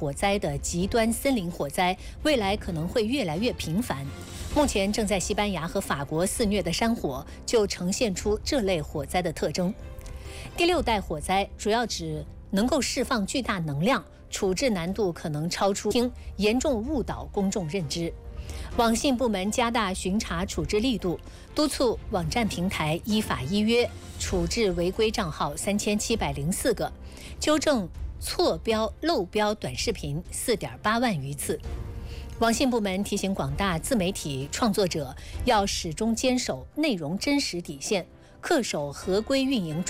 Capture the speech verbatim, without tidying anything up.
火灾的极端森林火灾，未来可能会越来越频繁。目前正在西班牙和法国肆虐的山火，就呈现出这类火灾的特征。第六代火灾主要指能够释放巨大能量，处置难度可能超出，严重误导公众认知。网信部门加大巡查处置力度，督促网站平台依法依约处置违规账号三千七百零四个，纠正错标漏标短视频四点八万余次。网信部门提醒广大自媒体创作者要始终坚守内容真实底线，恪守合规运营准